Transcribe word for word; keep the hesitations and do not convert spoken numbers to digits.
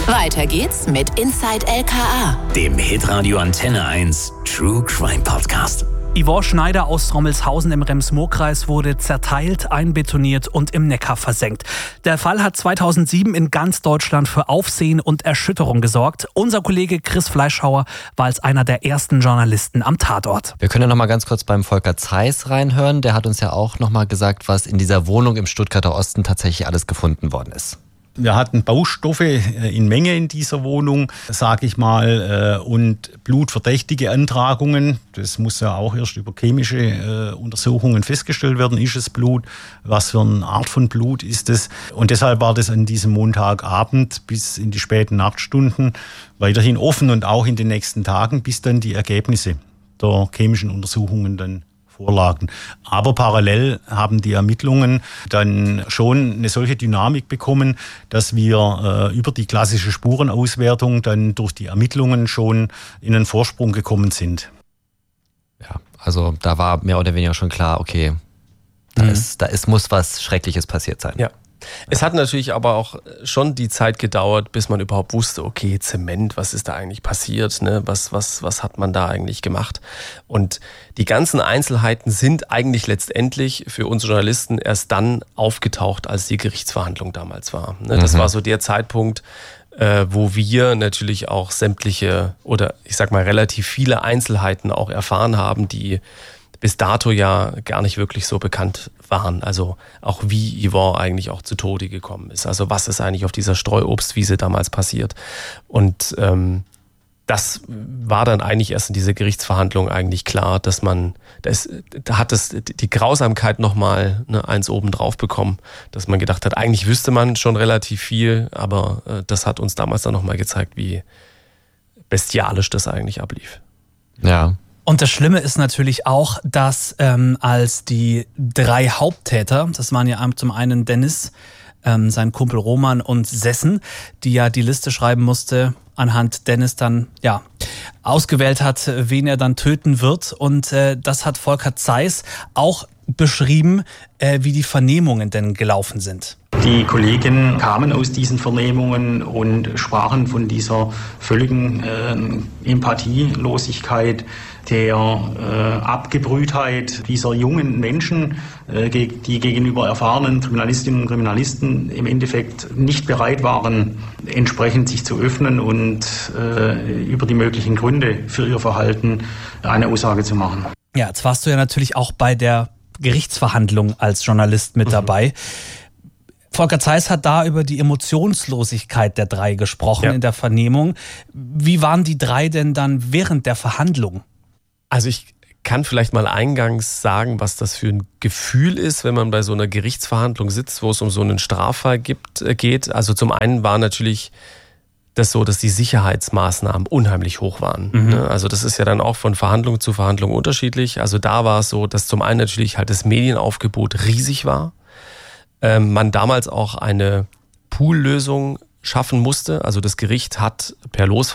Weiter geht's mit Inside L K A, dem Hitradio Antenne eins True Crime Podcast. Yvonne Schneider aus Rommelshausen im Rems-Murr-Kreis wurde zerteilt, einbetoniert und im Neckar versenkt. Der Fall hat zweitausendsieben in ganz Deutschland für Aufsehen und Erschütterung gesorgt. Unser Kollege Chris Fleischhauer war als einer der ersten Journalisten am Tatort. Wir können ja noch mal ganz kurz beim Volker Zeiss reinhören. Der hat uns ja auch noch mal gesagt, was in dieser Wohnung im Stuttgarter Osten tatsächlich alles gefunden worden ist. Wir hatten Baustoffe in Menge in dieser Wohnung, sage ich mal, und blutverdächtige Antragungen. Das muss ja auch erst über chemische Untersuchungen festgestellt werden. Ist es Blut? Was für eine Art von Blut ist es? Und deshalb war das an diesem Montagabend bis in die späten Nachtstunden weiterhin offen und auch in den nächsten Tagen, bis dann die Ergebnisse der chemischen Untersuchungen dann vorlagen. Aber parallel haben die Ermittlungen dann schon eine solche Dynamik bekommen, dass wir äh, über die klassische Spurenauswertung dann durch die Ermittlungen schon in einen Vorsprung gekommen sind. Ja, also da war mehr oder weniger schon klar, okay, da, mhm. ist, da ist, muss was Schreckliches passiert sein. Ja. Es hat natürlich aber auch schon die Zeit gedauert, bis man überhaupt wusste, okay, Zement, was ist da eigentlich passiert, ne? was, was, was hat man da eigentlich gemacht? Und die ganzen Einzelheiten sind eigentlich letztendlich für uns Journalisten erst dann aufgetaucht, als die Gerichtsverhandlung damals war. Ne? Das mhm. war so der Zeitpunkt, äh, wo wir natürlich auch sämtliche oder ich sag mal relativ viele Einzelheiten auch erfahren haben, die bis dato ja gar nicht wirklich so bekannt waren. Also auch wie Yvonne eigentlich auch zu Tode gekommen ist. Also was ist eigentlich auf dieser Streuobstwiese damals passiert. Und ähm, das war dann eigentlich erst in dieser Gerichtsverhandlung eigentlich klar, dass man, das, da hat es die Grausamkeit nochmal ne, eins oben drauf bekommen, dass man gedacht hat, eigentlich wüsste man schon relativ viel, aber äh, das hat uns damals dann nochmal gezeigt, wie bestialisch das eigentlich ablief. Ja. Und das Schlimme ist natürlich auch, dass ähm, als die drei Haupttäter, das waren ja zum einen Dennis, ähm, sein Kumpel Roman und Sessen, die ja die Liste schreiben musste, anhand Dennis dann ja ausgewählt hat, wen er dann töten wird. Und äh, das hat Volker Zeiss auch beschrieben, äh, wie die Vernehmungen denn gelaufen sind. Die Kollegen kamen aus diesen Vernehmungen und sprachen von dieser völligen äh, Empathielosigkeit, der äh, Abgebrühtheit dieser jungen Menschen, äh, die gegenüber erfahrenen Kriminalistinnen und Kriminalisten im Endeffekt nicht bereit waren, entsprechend sich zu öffnen und äh, über die möglichen Gründe für ihr Verhalten eine Aussage zu machen. Ja, jetzt warst du ja natürlich auch bei der Gerichtsverhandlung als Journalist mit mhm. dabei. Volker Zeiss hat da über die Emotionslosigkeit der drei gesprochen ja. in der Vernehmung. Wie waren die drei denn dann während der Verhandlung? Also ich kann vielleicht mal eingangs sagen, was das für ein Gefühl ist, wenn man bei so einer Gerichtsverhandlung sitzt, wo es um so einen Straffall gibt, äh, geht. Also zum einen war natürlich das so, dass die Sicherheitsmaßnahmen unheimlich hoch waren. Mhm. Also das ist ja dann auch von Verhandlung zu Verhandlung unterschiedlich. Also da war es so, dass zum einen natürlich halt das Medienaufgebot riesig war. Ähm, man damals auch eine Poollösung schaffen musste. Also das Gericht hat per Losverfahren